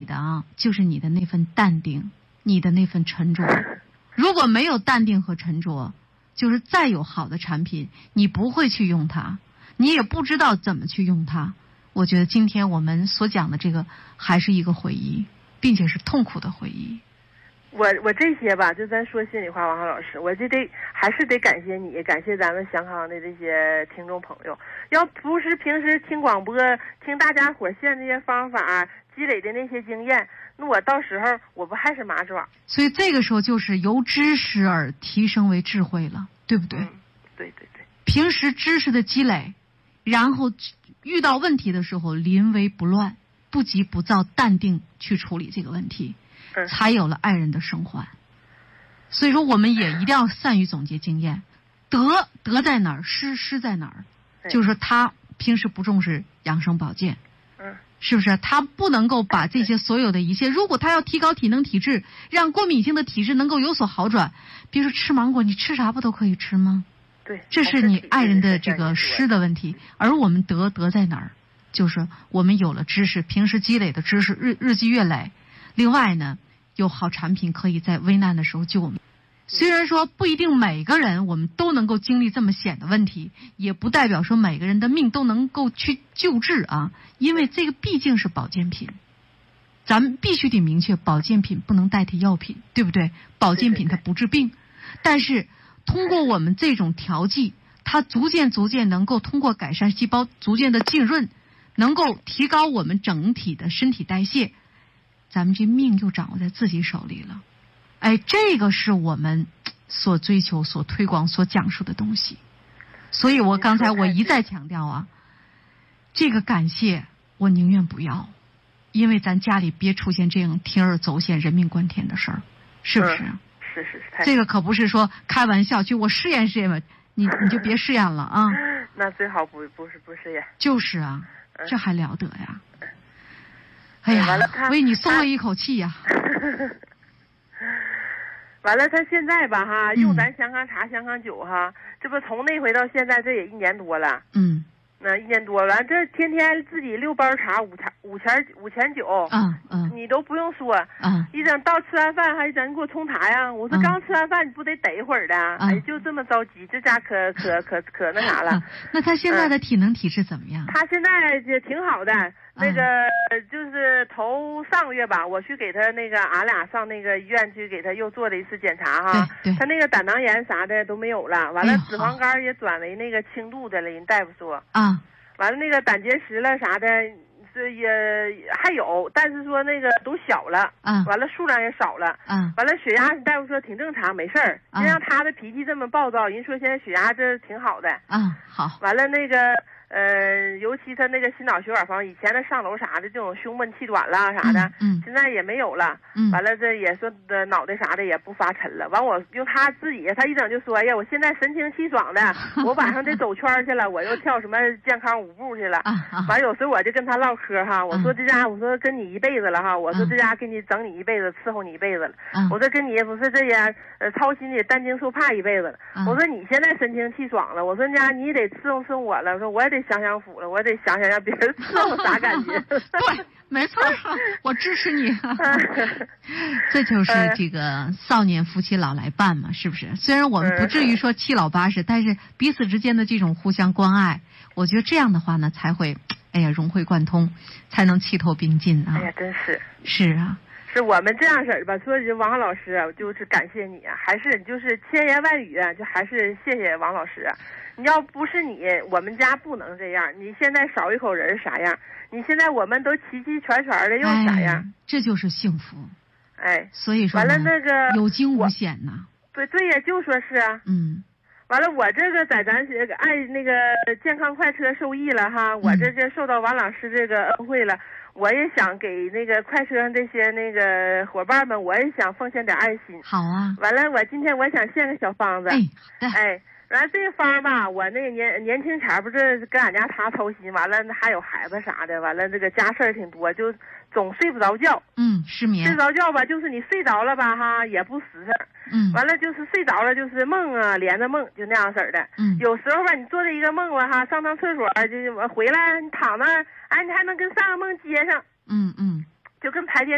的啊，就是你的那份淡定，你的那份沉着。如果没有淡定和沉着，就是再有好的产品，你不会去用它，你也不知道怎么去用它。我觉得今天我们所讲的这个还是一个回忆，并且是痛苦的回忆。 我这些吧，就咱说心里话，王浩老师，我就还是得感谢你，感谢咱们祥康的这些听众朋友。要不是平时听广播，听大家伙现这些方法积累的那些经验，那我到时候我不还是麻爪？所以这个时候就是由知识而提升为智慧了，对不对？ 对对对。 平时知识的积累，然后遇到问题的时候临危不乱，不急不躁，淡定去处理这个问题。才有了爱人的生还。所以说我们也一定要善于总结经验，得在哪儿，失在哪儿。就是说他平时不重视养生保健，是不是？他不能够把这些所有的一切，如果他要提高体能体质，让过敏性的体质能够有所好转，比如说吃芒果，你吃啥不都可以吃吗？ 对， 这是你爱人的这个失的问题。而我们得在哪儿？就是我们有了知识，平时积累的知识日积月累。另外呢，有好产品可以在危难的时候救我们。虽然说不一定每个人我们都能够经历这么险的问题，也不代表说每个人的命都能够去救治啊，因为这个毕竟是保健品，咱们必须得明确，保健品不能代替药品，对不对？保健品它不治病，但是通过我们这种调剂，它逐渐能够通过改善细胞逐渐的浸润，能够提高我们整体的身体代谢。咱们这命就掌握在自己手里了，哎，这个是我们所追求、所推广、所讲述的东西。所以我刚才我一再强调啊，这个感谢我宁愿不要，因为咱家里别出现这样铤而走险、人命关天的事儿，是不是？ 是。 这个可不是说开玩笑，就我试验吧，你就别试验了啊。 那最好不试验。 就是啊，这还了得呀。哎呀，为你松了一口气呀。 完了，他现在吧用咱香康茶、香康酒这不从那回到现在这也1年多了。那1年多完，这天天自己6包茶5钱9。你都不用说。一整到吃完饭还整给我冲茶呀。我说刚吃完饭你不得等一会儿的？哎，就这么着急，这家可那啥了。 那他现在的体能体质怎么样？ 他现在也挺好的。那个就是头上个月吧，我去给他俺俩上那个医院去给他又做了一次检查对， 他那个胆囊炎啥的都没有了，完了脂肪肝也转为那个轻度的了，人大夫说完了那个胆结石了啥的是也还有，但是说那个都小了完了数量也少了完了血压大夫说挺正常没事儿就像他的脾气这么暴躁，人说现在血压这挺好的好完了那个尤其他那个心脑血管方，以前的上楼啥的这种胸闷气短了啥的现在也没有了完了这也说的脑袋啥的也不发沉了完我用他自己他一整就说哎呀我现在神清气爽的我晚上得走圈去了我又跳什么健康舞步去了完有时候我就跟他唠嗑我说这家我说跟你一辈子了我说这家给你整你一辈子伺候你一辈子了我说跟你不是这也操心你担惊受怕一辈子了我说你现在神清气爽了我说家你得伺候我了我说我也得享享福了我得想想让别人伺候啥感觉对没错我支持你这就是这个少年夫妻老来伴嘛是不是虽然我们不至于说七老八十但是彼此之间的这种互相关爱我觉得这样的话呢才会哎呀融会贯通才能气头并进哎呀真是是啊是我们这样式儿吧说王老师就是感谢你还是就是千言万语就还是谢谢王老师你要不是你我们家不能这样你现在少一口人啥样你现在我们都齐齐全全的又啥样这就是幸福所以说完了那个有惊无险呐对呀就说是完了我这个在咱爱那个健康快车受益了我这受到王老师这个恩惠了我也想给那个快车上这些那个伙伴们我也想奉献点爱心好啊完了我今天我想献个小方子完了这个方吧我那个年轻前不是跟俺家他操心完了还有孩子啥的完了这个家事儿挺多就总睡不着觉失眠睡不着觉吧就是你睡着了吧也不实诚完了就是睡着了就是梦连着梦就那样式儿的有时候吧你做这一个梦吧上趟厕所就回来你躺那你还能跟上个梦接上就跟排电